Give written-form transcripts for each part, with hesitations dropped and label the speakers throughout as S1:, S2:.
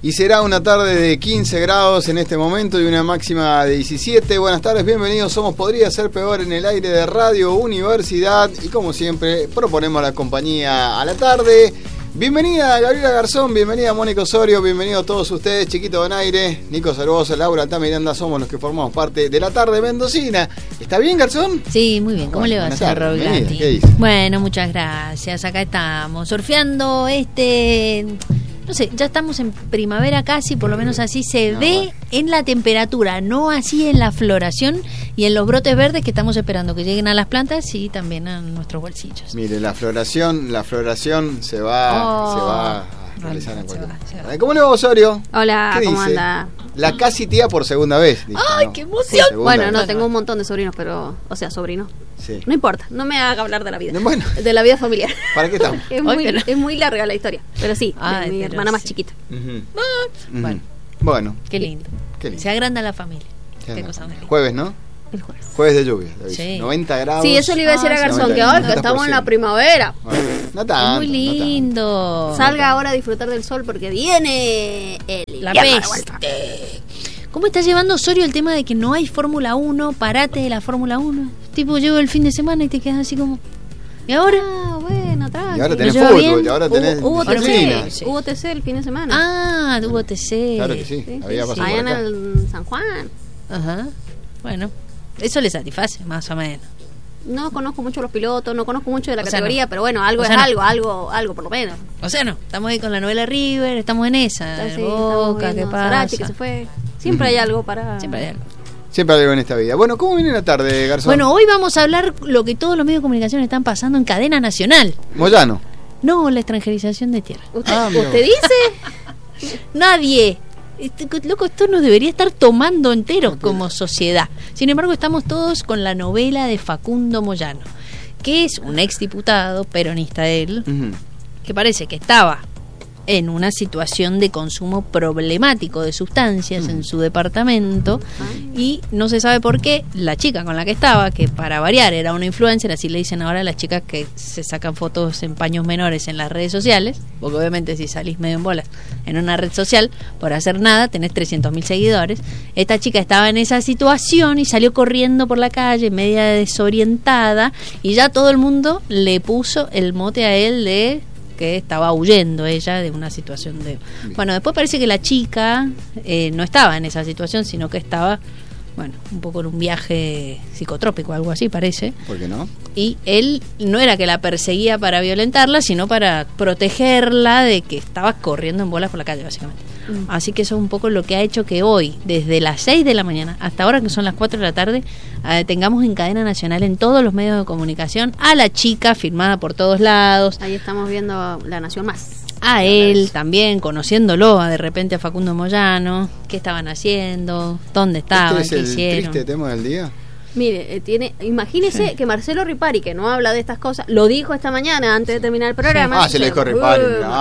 S1: Y será una tarde de 15 grados en este momento y una máxima de 17. Buenas tardes, bienvenidos. Somos Podría Ser Peor en el aire de Radio Universidad. Y como siempre, proponemos la compañía a la tarde. Bienvenida Gabriela Garzón, bienvenida Mónica Osorio, bienvenidos todos ustedes, Chiquito Donaire, Nico Cervosa, Laura Altamiranda, somos los que formamos parte de la tarde mendocina. ¿Está bien, Garzón?
S2: Sí, muy bien. ¿Cómo le va a hacer, Raúl Gatti?
S1: ¿Qué dice?
S2: Bueno, muchas gracias. Acá estamos, surfeando no sé, ya estamos en primavera casi, por lo menos así se ve en la temperatura, no así en la floración y en los brotes verdes que estamos esperando que lleguen a las plantas y también a nuestros bolsillos.
S1: Mire, la floración se va a realizar en cualquier momento. ¿Cómo le va, Osorio?
S3: Hola, ¿cómo anda?
S1: La casi tía por segunda vez. Dice,
S2: ¡ay,
S1: ¿no?
S2: qué emoción!
S3: Bueno, no, tengo un montón de sobrinos, pero, sobrinos.
S1: Sí.
S3: No importa, no me haga hablar de la vida.
S1: Bueno.
S3: De la vida familiar.
S1: ¿Para qué estamos?
S3: Es muy larga la historia, pero sí,
S2: ay,
S3: mi hermana más chiquita.
S2: Bueno, qué lindo. Se agranda la familia.
S1: Qué
S2: cosa más linda.
S1: Jueves, ¿no?
S3: El jueves.
S1: Jueves de lluvia,
S2: sí.
S1: 90 grados.
S3: Sí, eso le iba a decir a Garzón, que ahora estamos en la primavera.
S1: Bueno, no tanto,
S2: es muy lindo.
S3: No salga ahora a disfrutar del sol porque viene
S2: la peste. ¿Cómo está llevando Osorio el tema de que no hay Fórmula 1? Parate de la Fórmula 1. Tipo, llevo el fin de semana y te quedas así como... ¿Y ahora?
S3: Ah, bueno, tranqui.
S1: Y ahora tenés fútbol, y ahora tenés
S3: hubo
S1: disciplina.
S3: TC, hubo TC el fin de semana.
S2: Ah, hubo TC.
S1: Claro que sí, había pasado
S3: allá
S1: por acá.
S3: en el San Juan.
S2: Ajá, bueno, eso le satisface, más o menos.
S3: No conozco mucho los pilotos, no conozco mucho de la
S2: O sea,
S3: categoría,
S2: no.
S3: pero bueno, algo
S2: O
S3: es
S2: sea,
S3: algo por lo menos.
S2: O sea, no, estamos ahí con la novela River, estamos en esa.
S3: Sí,
S2: Boca, ¿qué pasa?
S3: Sarachi, que se fue. Siempre hay algo para...
S2: Siempre hay algo.
S1: Siempre hay algo en esta vida. Bueno, ¿cómo viene la tarde, Garzón?
S2: Bueno, hoy vamos a hablar lo que todos los medios de comunicación están pasando en cadena nacional.
S1: Moyano.
S2: No, la extranjerización de tierra.
S3: ¿Usted dice?
S2: Nadie. Loco, esto nos debería estar tomando enteros como sociedad. Sin embargo, estamos todos con la novela de Facundo Moyano, que es un exdiputado peronista él, que parece que estaba en una situación de consumo problemático de sustancias en su departamento y no se sabe por qué la chica con la que estaba, que para variar era una influencer, así le dicen ahora a las chicas que se sacan fotos en paños menores en las redes sociales, porque obviamente si salís medio en bolas en una red social por hacer nada tenés 300.000 seguidores. Esta chica estaba en esa situación y salió corriendo por la calle media desorientada y ya todo el mundo le puso el mote a él de que estaba huyendo ella de una situación de... Bueno, después parece que la chica no estaba en esa situación, sino que estaba, bueno, un poco en un viaje psicotrópico, algo así parece.
S1: ¿Por qué no?
S2: Y él no era que la perseguía para violentarla, sino para protegerla de que estaba corriendo en bolas por la calle, básicamente. Así que eso es un poco lo que ha hecho que hoy, desde las 6 de la mañana hasta ahora que son las 4 de la tarde, tengamos en cadena nacional en todos los medios de comunicación a la chica firmada por todos lados.
S3: Ahí estamos viendo La Nación Más.
S2: A él también, conociéndolo de repente a Facundo Moyano, qué estaban haciendo, dónde estaban,
S1: ¿Este
S2: qué
S1: es el
S2: hicieron.
S1: triste tema del día?
S3: Mire, imagínese que Marcelo Ripari, que no habla de estas cosas, lo dijo esta mañana antes de terminar el programa.
S1: Se lo dijo Ripari.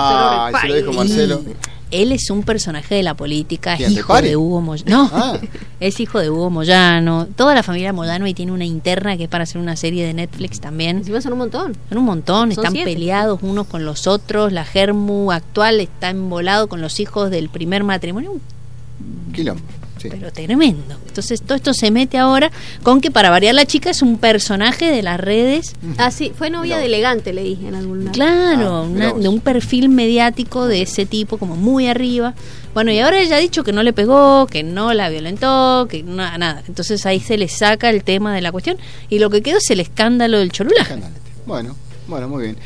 S1: Se lo dijo Marcelo.
S2: Él es un personaje de la política,
S1: ¿Quién,
S2: es hijo
S1: Ripari?
S2: de Hugo Moyano. No, es hijo de Hugo Moyano. Toda la familia Moyano y tiene una interna que es para hacer una serie de Netflix también.
S3: Encima son un montón.
S2: Son un montón,
S3: Son
S2: están
S3: 7.
S2: peleados unos con los otros. La Germu actual está embolado con los hijos del primer matrimonio.
S1: Quilombo. Sí.
S2: Pero tremendo. Entonces todo esto se mete ahora con que para variar la chica es un personaje de las redes.
S3: Ah, sí, fue novia de Elegante, le dije en algún lado.
S2: Claro,
S1: mirá vos.
S2: de un perfil mediático de ese tipo, como muy arriba. Bueno, y ahora ella ha dicho que no le pegó, que no la violentó, que nada. Entonces ahí se le saca el tema de la cuestión y lo que quedó es el escándalo del Cholulaje.
S1: Bueno, muy bien.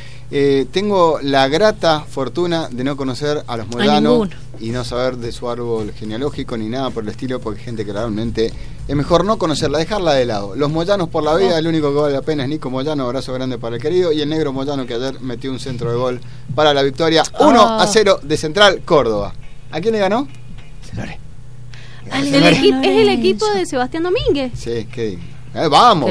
S1: Tengo la grata fortuna de no conocer a los Moyano y no saber de su árbol genealógico ni nada por el estilo, porque hay gente que realmente es mejor no conocerla, dejarla de lado. Los Moyanos por la vida, el único que vale la pena es Nico Moyano, abrazo grande para el querido, y el negro Moyano que ayer metió un centro de gol para la victoria 1-0 de Central Córdoba. ¿A quién le ganó? Celore.
S3: Es el equipo de Sebastián Domínguez.
S1: Sí, qué digno. Vamos,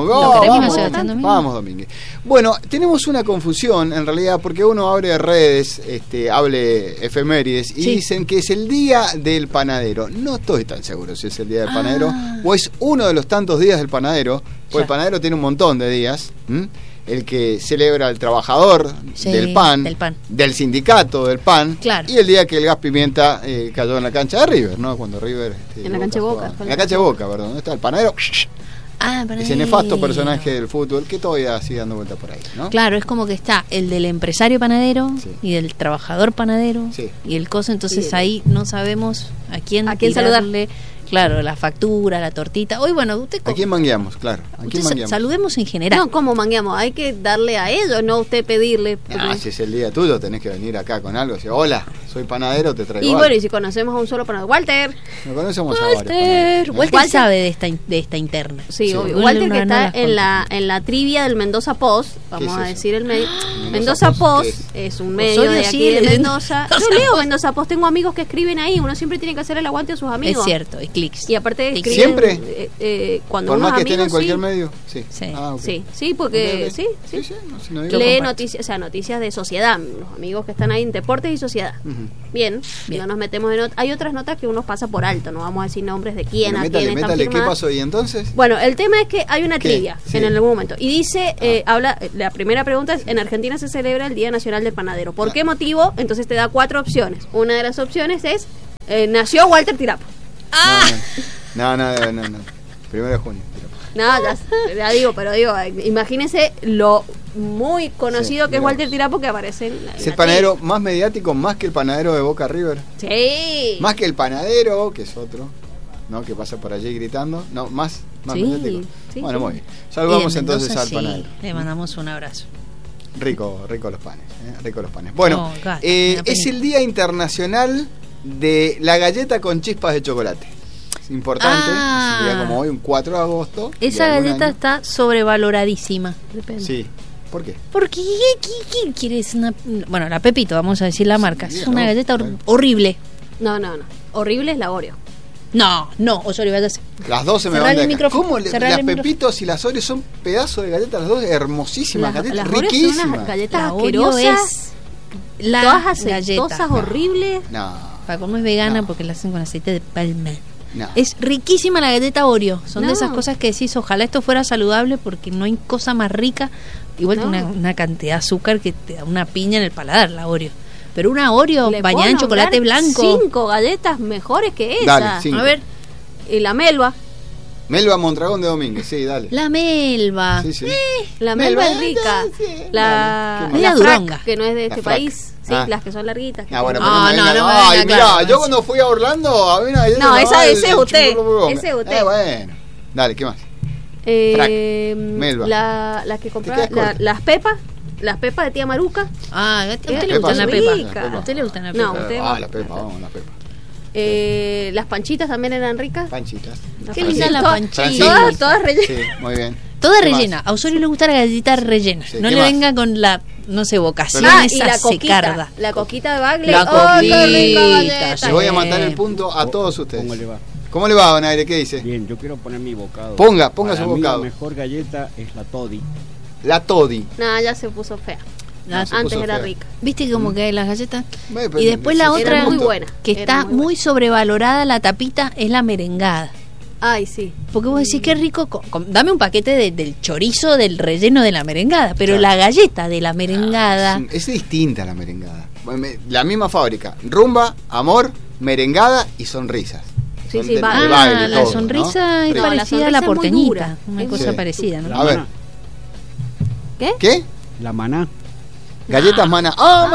S1: Domínguez. Bueno, tenemos una confusión en realidad porque uno abre redes, hable efemérides y dicen que es el día del panadero. No estoy tan seguro si es el día del panadero o es uno de los tantos días del panadero, porque el panadero tiene un montón de días. el que celebra al trabajador del pan, del sindicato del pan,
S2: claro.
S1: Y el día que el gas pimienta cayó en la cancha de River, ¿no? Cuando River...
S3: en la cancha de Boca.
S1: En la cancha de Boca, perdón. ¿Dónde está el panadero? Ese nefasto personaje del fútbol que todavía sigue dando vuelta por ahí, ¿no?
S2: Claro, es como que está el del empresario panadero y del trabajador panadero y el coso, entonces ahí no sabemos a quién saludarle. Claro, la factura, la tortita. Hoy, bueno, usted...
S1: ¿A quién mangueamos? Claro. ¿A quién mangueamos?
S2: Saludemos en general.
S3: No, ¿cómo mangueamos? Hay que darle a ellos, no usted pedirle.
S1: Si es el día tuyo, tenés que venir acá con algo. Decir, hola, soy panadero, te traigo
S3: y
S1: algo.
S3: Bueno, y si conocemos a un solo panadero. Walter.
S1: No conocemos a varios.
S2: Walter sabe de esta interna.
S3: Sí, obvio. Walter que está en la trivia del Mendoza Post, vamos a decir el medio. Mendoza Post es un medio de aquí de Mendoza. Yo leo Mendoza Post, tengo amigos que escriben ahí, uno siempre tiene que hacer el aguante a sus amigos.
S2: Es cierto, es clics.
S3: Y aparte escriben,
S1: ¿siempre?
S3: Cuando
S1: por más que
S3: amigos,
S1: estén en cualquier medio. Sí.
S3: Sí, porque lee noticias, o sea, noticias de sociedad, los amigos que están ahí en deportes y sociedad. Bien, no nos metemos en hay otras notas que uno pasa por alto, no vamos a decir nombres de quién, a quién están firmadas.
S1: ¿Qué pasó y entonces?
S3: Bueno, el tema es que hay una trivia en algún momento y dice, la primera pregunta es, en Argentina se celebra el Día Nacional del Panadero. ¿Por qué motivo? Entonces te da 4 opciones. Una de las opciones es, nació Walter Tirapo.
S1: No. 1 de junio.
S3: No, ya digo, pero imagínense lo muy conocido que es Walter Tirapo, que aparece en
S1: es el panadero más mediático, más que el panadero de Boca River.
S3: Sí.
S1: Más que el panadero, que es otro, ¿no? Que pasa por allí gritando. No, más mediático. Sí, bueno, muy bien. Saludamos entonces al panadero.
S2: Le mandamos un abrazo.
S1: Rico los panes, rico los panes. Bueno, es el Día Internacional de la Galleta con Chispas de Chocolate. Es importante, es un día como hoy, un 4 de agosto.
S2: Esa galleta está sobrevaloradísima. Depende.
S1: Sí. ¿Por qué?
S2: Porque ¿quién quiere? Bueno, la Pepito, vamos a decir la marca. Es una galleta horrible.
S3: No. Horrible es la Oreo.
S2: No, Osorio, váyase.
S1: Las dos se me van de acá. ¿Cómo las Pepitos y las Oreos son pedazos de galletas? Las dos hermosísimas galletas, riquísimas.
S3: Son unas galletas
S2: la Oreo
S3: asquerosas, todas aceitosas, horribles.
S2: No. Para cómo es vegana porque la hacen con aceite de palma. No. Es riquísima la galleta Oreo. Son de esas cosas que decís, ojalá esto fuera saludable porque no hay cosa más rica. Igual que una cantidad de azúcar que te da una piña en el paladar, la Oreo. Pero una Oreo bañada en chocolate blanco.
S3: 5 galletas mejores que esa.
S1: Dale, 5.
S2: A ver.
S3: Y la Melva.
S1: Melva Mondragón de Domínguez, sí, dale.
S2: La Melva.
S1: Sí.
S3: La Melva es rica. La Frac, que no es de este país. Sí, las que son larguitas.
S1: Bueno, ay, mirá, yo cuando fui a Orlando, a mí
S3: ese es usted. Ese es usted.
S1: Bueno. Dale, ¿qué más?
S3: Melva. Las que compraba, las pepas. Las pepas de tía Maruca.
S2: ¿A usted le gustan las pepas? ¿A usted le gustan las pepas?
S1: No, las pepas, vamos, las pepas.
S3: Las panchitas también eran ricas.
S1: Panchitas.
S2: Qué linda la panchita.
S3: Todas rellenas.
S1: Sí, muy bien.
S2: Toda rellena. A Osorio le gusta la galleta rellena. Sí, no le venga con la, vocación esa
S3: y la
S2: secarda.
S3: La coquita de Bagley.
S2: La coquita.
S1: Le voy a mandar el punto a todos ustedes.
S4: ¿Cómo le va?
S1: ¿Cómo le va, Don Aire? ¿Qué dice?
S4: Bien, yo quiero poner mi bocado.
S1: Ponga su
S4: bocado.
S1: bocado.
S4: La mejor galleta es la Toddy.
S1: La Toddy.
S3: No, ya se puso fea. Antes era rica.
S2: ¿Viste cómo que hay las galletas? Y después la otra
S3: muy buena,
S2: que está muy sobrevalorada la tapita es la merengada.
S3: Ay, sí.
S2: Porque vos decís, qué rico, dame un paquete del chorizo del relleno de la merengada, pero la galleta de la merengada...
S1: es distinta la merengada. La misma fábrica. Rumba, amor, merengada y sonrisas.
S3: Sí,
S2: la sonrisa es parecida a la porteñita. Una cosa parecida, ¿no?
S1: A ver. ¿Qué?
S4: La Maná.
S1: Galletas Maná.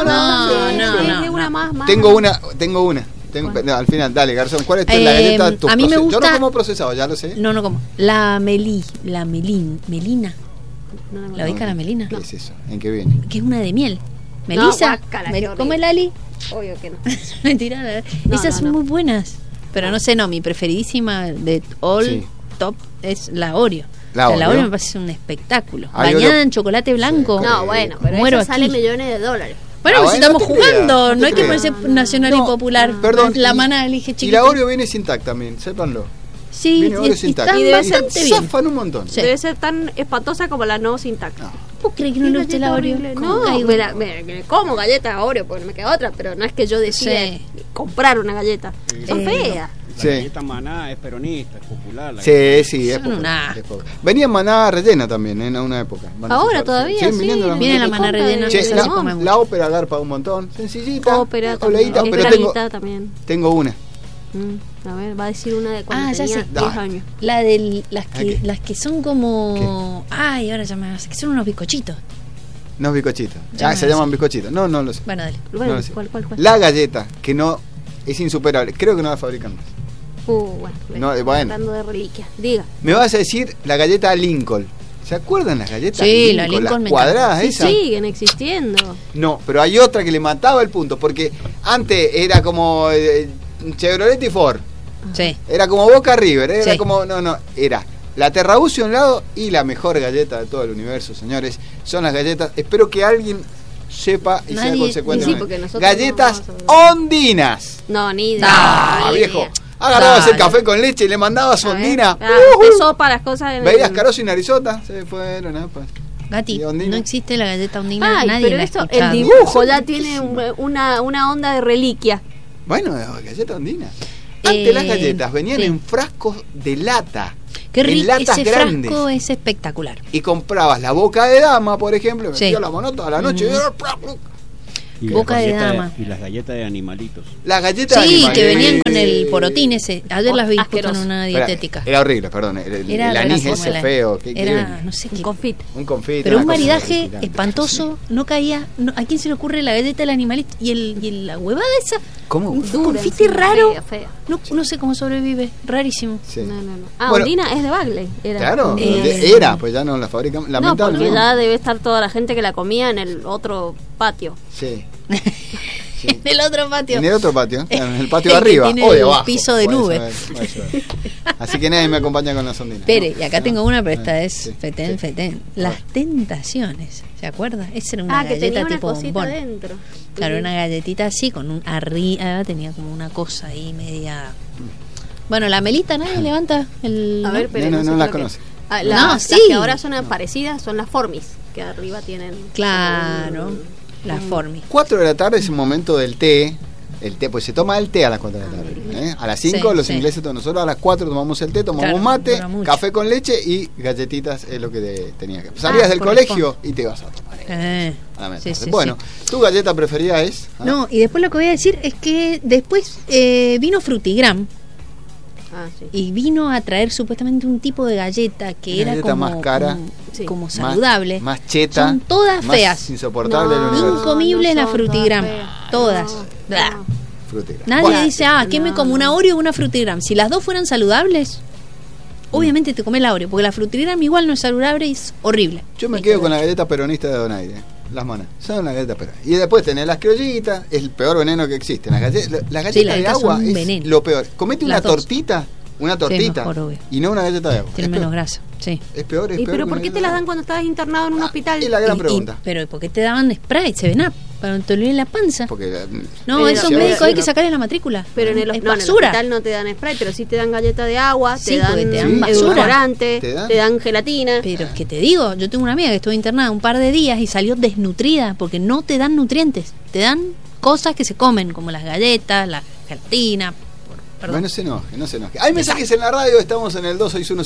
S3: No.
S1: Tengo una. Al final, dale, Garzón, ¿cuál es la galleta?
S2: A mí me gusta.
S1: Yo no como procesado, ya lo sé.
S2: No como. La melina. ¿La ubica la melina?
S1: ¿Qué es eso? ¿En qué viene?
S2: Que es una de miel. Melisa. ¿Come Lali?
S3: Obvio que no.
S2: Mentira. Esas son muy buenas. Pero no sé, mi preferidísima de all top es la Oreo. La Oreo me parece un espectáculo. Bañada en chocolate blanco.
S3: Sí, no, bueno, pero eso sale millones de dólares.
S2: Bueno, pues estamos jugando, no hay que ponerse nacional y popular.
S1: Perdón,
S2: la Maná elige chiquita.
S1: Y la Oreo viene sin tac también, sépanlo.
S2: Sí,
S1: viene Oreo sin tac.
S3: Y debe ser
S1: zafan un montón.
S3: Sí. Debe ser tan espantosa como la no sin tac.
S2: ¿Vos crees que no le gusta la Oreo?
S3: No, como galleta Oreo, porque no me queda otra, pero no es que yo decida comprar una galleta. Son feas.
S4: La galleta Maná es peronista, es popular.
S1: Sí, es popular. Venía Maná rellena también en una época.
S3: Ahora todavía, sí.
S2: Viene la Maná rellena.
S1: La ópera garpa un montón. Sencillita.
S3: Ópera
S1: oleíta,
S3: pero también.
S1: Tengo una.
S3: A ver, va a decir una de cuando tenía 10 años.
S2: La de las que son como... ¿Qué? Ay, ahora ya me hace que son unos bizcochitos.
S1: No bizcochitos. Se llaman bizcochitos. No lo sé.
S2: Bueno, dale.
S3: Bueno,
S1: no sé.
S3: ¿Cuál?
S1: La galleta, que no es insuperable. Creo que no la fabrican más.
S3: Bueno. Hablando de reliquias. Diga.
S1: Me vas a decir la galleta Lincoln. ¿Se acuerdan las galletas?
S2: Sí, la Lincoln
S1: las cuadradas esas.
S3: Siguen existiendo.
S1: No, pero hay otra que le mataba el punto. Porque antes era como Chevrolet y Ford.
S2: Sí.
S1: Era como Boca River. Era como... No. Era la Terrabucio a un lado y la mejor galleta de todo el universo, señores. Son las galletas. Espero que alguien sepa y sea consecuente.
S3: Sí, porque nosotros
S1: galletas ondinas.
S3: No, ni idea.
S1: Viejo. Agarrabas el café con leche y le mandabas ondina.
S3: De sopa las cosas.
S1: Veías Carozo y Narizota. Se fueron.
S2: Gati, no existe la galleta ondina. Nadie
S3: pero
S2: la
S3: esto, el dibujo ya tiene una onda de reliquia.
S1: Bueno, galleta ondina. Antes las galletas venían en frascos de lata.
S2: Qué rico,
S1: latas
S2: ese
S1: grandes.
S2: Frasco es espectacular.
S1: Y comprabas la boca de dama, por ejemplo, metías la mano toda la noche.
S4: Y
S2: boca de dama.
S4: Y las galletas de animalitos.
S1: Las galletas de animalitos.
S2: Sí, que venían con el porotín ese. Ayer las vi justo en una dietética.
S1: Era horrible, perdón. El anís ese feo.
S2: Era, no sé qué.
S3: Un confit.
S2: Pero un maridaje espantoso. No caía. ¿A quién se le ocurre la galleta del animalito? Y la huevada esa.
S1: ¿Cómo?
S2: Un confite raro.
S3: Fea.
S2: No sé cómo sobrevive. Rarísimo.
S1: Sí.
S3: No. Ondina es de Bagley.
S1: Claro, pues ya no la fabrican.
S3: No, porque ya debe estar toda la gente que la comía en el otro patio.
S1: Sí.
S2: En el otro patio.
S1: En el otro patio, en el patio de arriba o de abajo.
S2: Piso de nube.
S1: Así que nadie me acompaña con las ondinas.
S2: Espere, y acá tengo una, pero esta es fetén. Las Tentaciones, ¿se acuerda? Esa era una galleta
S3: que tenía
S2: tipo
S3: una cosita
S2: bombón.
S3: adentro.
S2: Claro, una galletita así, con un arriba, tenía como una cosa ahí media... Bueno, la Melita, nadie levanta el...
S3: A ver, pero
S1: no la conoce.
S3: Las que ahora son parecidas son las Formis, que arriba tienen...
S2: Claro, las Formis.
S1: 4 de la tarde es un momento del té. El té, pues se toma el té a las 4 de la tarde. A las 5 los ingleses, nosotros a las 4 tomamos el té, tomamos mate, café con leche y galletitas, es lo que tenía que... Salías del colegio y te vas a tomar. Bueno, ¿tu galleta preferida es?
S2: No, y después lo que voy a decir es que después vino Frutigram. Y vino a traer supuestamente un tipo de galleta que era como
S1: más cara,
S2: como saludable,
S1: más cheta,
S2: son todas
S1: más
S2: feas,
S1: insoportable,
S2: incomibles las Frutigram, todas.
S1: Frutigram.
S2: Nadie dice, ¿qué me como, una Oreo o una Frutigram? Si las dos fueran saludables, obviamente te comes la Oreo, porque la Frutigram igual no es saludable y es horrible.
S1: Yo me quedo con la galleta peronista de Donaire. Las manas, son las galletas peronistas. Y después tenés las criollitas, es el peor veneno que existe. Las galletas de agua es veneno. Lo peor. Comete una tortita mejor, y no una galleta de agua.
S2: Tiene menos grasa, sí.
S1: Es peor.
S3: ¿Pero por qué te las dan cuando estabas internado en un hospital?
S1: Es la gran pregunta.
S2: Pero ¿por qué te daban Sprite, 7up? Para no te olvides la panza.
S1: Porque
S2: esos médicos hay que sacarle la matrícula.
S3: Pero en el hospital no te dan Sprite, pero sí te dan galleta de agua, te dan edulcorante, te dan gelatina.
S2: Pero es que te digo, yo tengo una amiga que estuvo internada un par de días y salió desnutrida porque no te dan nutrientes, te dan cosas que se comen, como las galletas, la gelatina.
S1: Bueno, no se enoje. Hay mensajes en la radio, estamos en el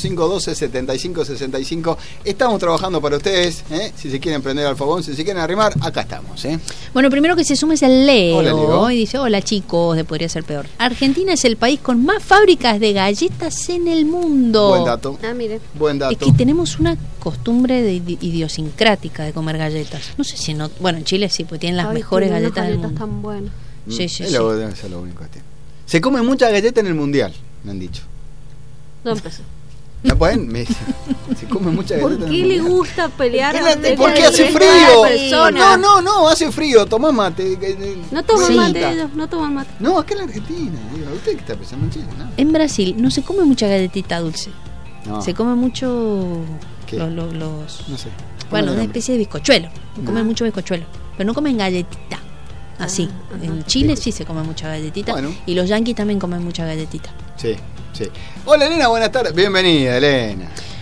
S1: 261-512-7565. Estamos trabajando para ustedes, si se quieren prender al fogón, si se quieren arrimar, acá estamos.
S2: Bueno, primero que se sume es el Leo.
S1: Hola, Leo.
S2: Y dice, hola chicos, podría ser peor. Argentina es el país con más fábricas de galletas en el mundo.
S1: Buen dato.
S3: Mire.
S1: Buen dato.
S2: Es que tenemos una costumbre idiosincrática de comer galletas. No sé si no... Bueno, en Chile sí, pues tienen las mejores galletas del mundo.
S3: Tan buenas.
S2: Sí.
S1: Eso es lo único que tiene. Se come mucha galleta en el mundial, me han dicho.
S3: No empezó.
S1: ¿No pueden? Se come mucha galleta.
S3: ¿Por qué le gusta pelear?
S1: Porque hace frío. No, hace frío. Tomá mate.
S3: No toman mate ellos, no toman mate.
S1: No, acá en la Argentina. ¿Usted qué está pensando en Chile? No.
S2: En Brasil no se come mucha galletita dulce. No. Se come mucho los
S1: no sé.
S2: Bueno, una especie de bizcochuelo. Comen mucho bizcochuelo, pero no comen galletita. Así, en Chile sí se come mucha galletita, y los yanquis también comen mucha galletita.
S1: Sí. Hola Elena, buenas tardes. Bienvenida, Elena.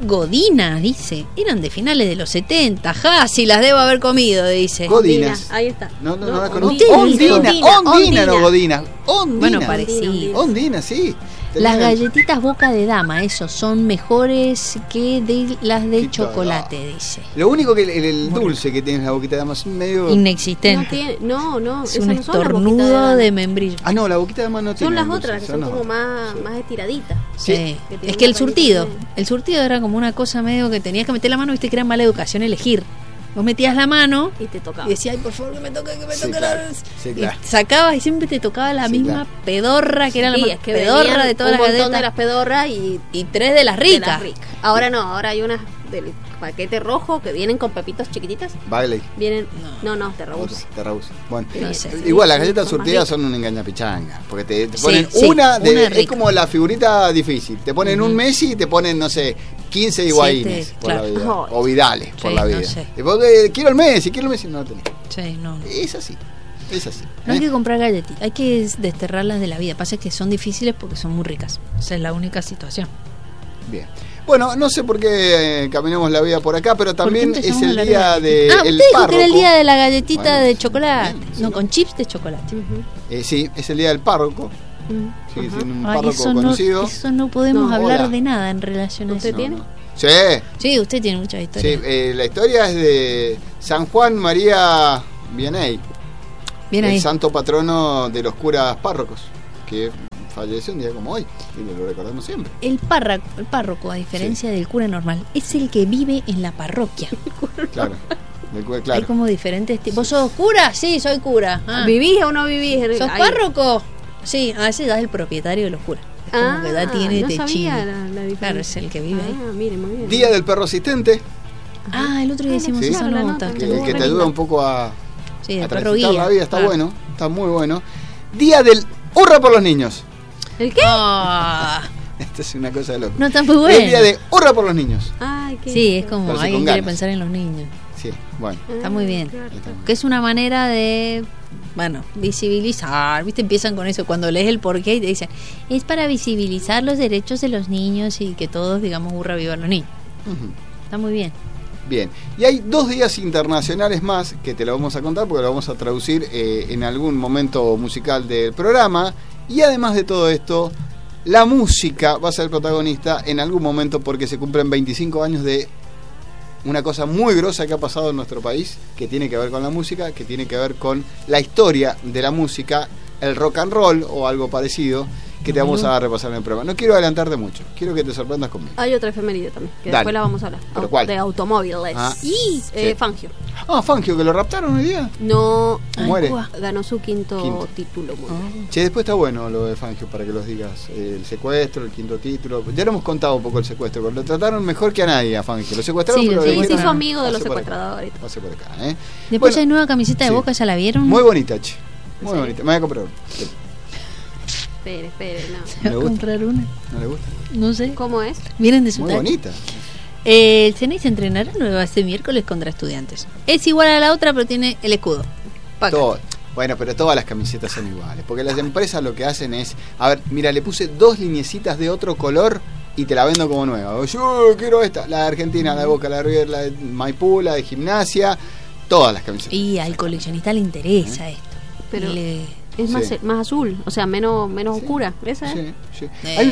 S2: Godinas, dice. Eran de finales de los 70. Ja, si las debo haber comido, dice.
S1: Godinas.
S3: Ahí está.
S1: No la conozco.
S3: Ondina,
S1: no Godinas. Ondina.
S2: Bueno, parecido.
S1: Ondina, sí.
S2: Las galletitas Boca de Dama, eso, son mejores que las de chocolate, dice.
S1: Lo único que el dulce que tiene la boquita de dama es medio...
S2: inexistente.
S3: No,
S2: es un estornudo de membrillo.
S1: Ah, no, la boquita de dama no tiene.
S3: Son las
S1: dulce,
S3: otras, que son como más estiraditas.
S2: Sí. Es que el surtido era como una cosa medio que tenías que meter la mano, viste que era mala educación elegir. Vos metías la mano
S3: y te tocaba.
S2: Y decías, ay, por favor, que me toque.
S1: Claro.
S2: Y sacabas y siempre te tocaba la misma pedorra, que era la más pedorra de todas las galletas.
S3: Un montón de las pedorras y
S2: 3 de las ricas.
S3: Ahora no, ahora hay unas del paquete rojo que vienen con pepitos chiquititas.
S1: Bailey.
S3: Vienen, no, te rehúso.
S1: Bueno,
S2: no sé.
S1: Igual las galletas surtidas son una engañapichanga, porque te ponen una es como la figurita difícil. Te ponen un Messi y te ponen, no sé, 15 higuaínes por la vida. O Vidales por la vida. No sé. Quiero el Messi, no lo tenés.
S2: Sí, no.
S1: Es así.
S2: No hay que comprar galletitas, hay que desterrarlas de la vida. Pasa que son difíciles porque son muy ricas. Esa es la única situación.
S1: Bien. Bueno, no sé por qué caminamos la vida por acá, pero también es el día de
S2: usted
S1: el
S2: dijo
S1: párroco.
S2: Que era el día de la galletita de chocolate. Bien, con chips de chocolate.
S1: Sí, es el día del párroco. Sí, tiene un párroco conocido.
S2: Eso no podemos hablar de nada en relación a eso.
S3: ¿Usted tiene?
S1: Sí.
S2: Sí, usted tiene muchas historias.
S1: Sí, la historia es de San Juan María Vianney, el santo patrono de los curas párrocos, que falleció un día como hoy y lo recordamos siempre.
S2: El párroco, a diferencia del cura normal, es el que vive en la parroquia.
S1: Claro.
S2: Hay como diferentes tipos. ¿Vos sos cura? Sí, soy cura.
S3: ¿Vivís o no vivís?
S2: ¿Sos párroco? Sí, a veces es el propietario de los curas. Es como que tiene
S3: no
S2: techín.
S3: Sabía la
S2: claro, es el que vive ahí.
S3: Mire, muy bien.
S1: Día del perro asistente.
S2: El otro día hicimos esa nota.
S1: Que te ayuda un poco a transitar la vida. Está bueno, está muy bueno. Día del hurra por los niños.
S3: ¿El qué?
S1: Esta es una cosa de loco.
S2: No, está muy bueno.
S1: El día de hurra por los niños.
S2: Sí, es como alguien quiere pensar en los niños.
S1: Sí, bueno.
S2: Está muy bien. Que es una manera de, visibilizar. ¿Viste? Empiezan con eso. Cuando lees el porqué y te dicen, es para visibilizar los derechos de los niños y que todos, digamos, hurra viva los niños. Está muy bien.
S1: Bien, y hay 2 días internacionales más que te lo vamos a contar porque lo vamos a traducir en algún momento musical del programa. Y además de todo esto, la música va a ser protagonista en algún momento porque se cumplen 25 años de una cosa muy grosa que ha pasado en nuestro país, que tiene que ver con la música, que tiene que ver con la historia de la música, el rock and roll o algo parecido, que te vamos a repasar en el programa. No quiero adelantarte mucho, quiero que te sorprendas conmigo.
S3: Hay otra efeméride también, que después la vamos a hablar.
S1: ¿Pero cuál?
S3: De automóviles. Fangio.
S1: Fangio, que lo raptaron hoy día.
S3: No,
S1: muere.
S3: Ganó su quinto título.
S1: Che, después está bueno lo de Fangio, para que los digas. El secuestro, el quinto título. Ya lo hemos contado un poco el secuestro, pero lo trataron mejor que a nadie a Fangio. Lo secuestraron, pero
S3: se hizo amigo de los secuestradores.
S1: Pase por acá,
S2: Después hay nueva camiseta de Boca, ¿ya la vieron?
S1: Muy bonita, che. Muy bonita. Me voy a comprar una.
S3: Espere, no.
S2: ¿Se va a comprar una?
S1: ¿No le gusta?
S2: No sé.
S3: ¿Cómo es?
S2: Vienen de su
S1: Muy bonita.
S2: El CNI se entrenará nueva este miércoles contra Estudiantes. Es igual a la otra, pero tiene el escudo.
S1: Bueno, pero todas las camisetas son iguales. Porque las empresas lo que hacen es... A ver, mira, le puse 2 lineecitas de otro color y te la vendo como nueva. Yo quiero esta. La de Argentina, la de Boca, la de River, la de Maipú, la de Gimnasia. Todas las camisetas.
S2: Y al coleccionista le interesa esto.
S3: Pero... Es más azul, o sea, menos oscura. ¿Esa es?
S1: Sí.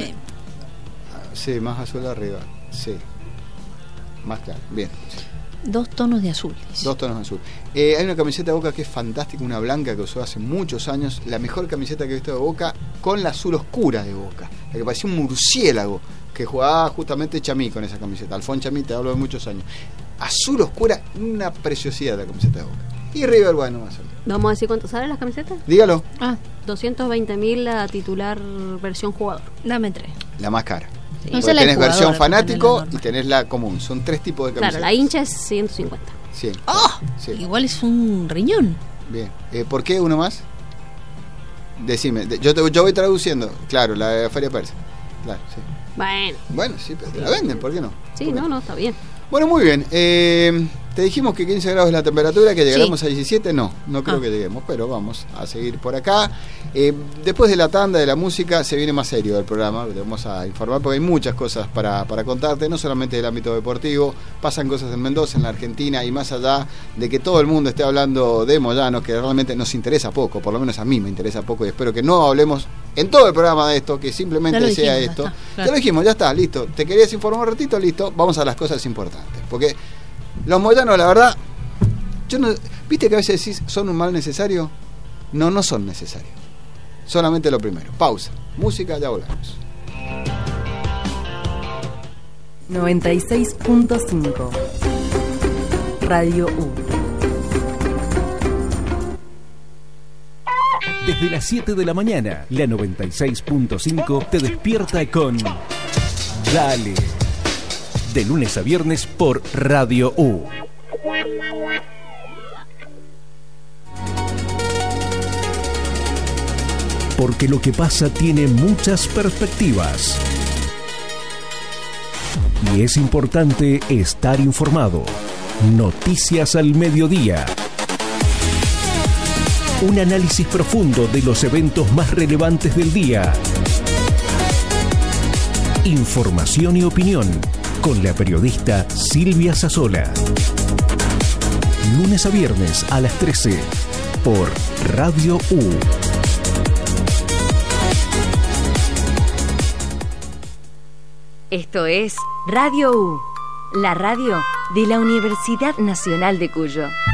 S1: Sí, más azul arriba. Sí. Más claro. Bien.
S2: 2 tonos de azul.
S1: 2 tonos de azul. Hay una camiseta de Boca que es fantástica, una blanca que usó hace muchos años. La mejor camiseta que he visto de Boca con la azul oscura de Boca. La que parecía un murciélago que jugaba justamente Chamí con esa camiseta. Alfón Chamí, te hablo de muchos años. Azul oscura, una preciosidad la camiseta de Boca. Y River, bueno, más o menos.
S3: ¿Vamos a decir cuánto salen las camisetas?
S1: Dígalo.
S3: 220.000 la titular versión jugador.
S2: Dame 3.
S1: La más cara.
S2: Sí.
S1: No tenés versión fanático y tenés la común. Son 3 tipos de camisetas.
S3: Claro, la hincha es 150.
S1: Sí. Sí.
S2: Igual es un riñón.
S1: Bien. ¿Por qué uno más? Decime. Yo voy traduciendo. Claro, la de Feria Persa. Claro, sí.
S3: Bueno,
S1: sí, pero te la venden, ¿por qué no?
S3: Sí, no, está bien.
S1: Bueno, muy bien. Te dijimos que 15 grados es la temperatura, que llegaremos a 17. No creo que lleguemos, pero vamos a seguir por acá. Después de la tanda de la música se viene más serio el programa. Te vamos a informar porque hay muchas cosas para contarte, no solamente del ámbito deportivo. Pasan cosas en Mendoza, en la Argentina, y más allá de que todo el mundo esté hablando de Moyano, que realmente nos interesa poco, por lo menos a mí me interesa poco, y espero que no hablemos en todo el programa de esto, que simplemente sea esto. Ya, claro. Ya lo dijimos, ya está, listo. ¿Te querías informar un ratito? Listo, vamos a las cosas importantes. Porque los moyanos, la verdad, ¿viste que a veces decís son un mal necesario? No son necesarios. Solamente lo primero. Pausa. Música, ya volvemos.
S5: 96.5 Radio U.
S6: Desde las 7 de la mañana, la 96.5 te despierta con Dale. De lunes a viernes por Radio U. Porque lo que pasa tiene muchas perspectivas. Y es importante estar informado. Noticias al mediodía. Un análisis profundo de los eventos más relevantes del día. Información y opinión con la periodista Silvia Sassola. Lunes a viernes a las 13 por Radio U.
S5: Esto es Radio U, la radio de la Universidad Nacional de Cuyo.